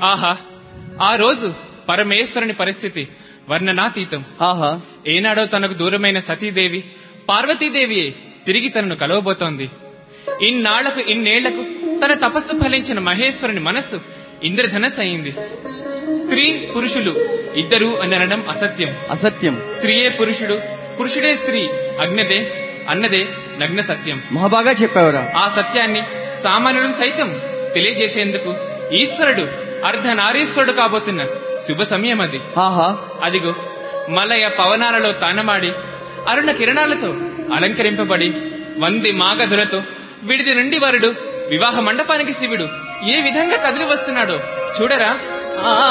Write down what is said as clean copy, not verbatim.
ఆహా, ఆ రోజు పరమేశ్వరుని పరిస్థితి వర్ణనాతీతం. ఆహా, ఏనాడో తనకు దూరమైన సతీదేవి పార్వతీదేవియే తిరిగి తనను కలవబోతోంది. ఇన్నేళ్లకు తన తపస్సు ఫలించిన మహేశ్వరుని మనస్సు ఇంద్రధనస్సు అయింది. స్త్రీ పురుషులు ఇద్దరు అనడం అసత్యం. అసత్యం. స్త్రీయే పురుషుడు, పురుషుడే స్త్రీ అన్నదే నగ్న సత్యం. మహాబాగా చెప్పావురా. ఆ సత్యాన్ని సామాన్యులకు సైతం తెలియజేసేందుకు ఈశ్వరుడు అర్ధనారీశ్వరుడు కాబోతున్న శుభ సమయం అది. ఆహా, అదిగో మలయ పవనాలలో తానమాడి అరుణ కిరణాలతో అలంకరింపబడి 100 మాగధులతో విడిది నుండి వరుడు వివాహ మండపానికి శివుడు ఏ విధంగా కదిలి వస్తున్నాడో చూడరా.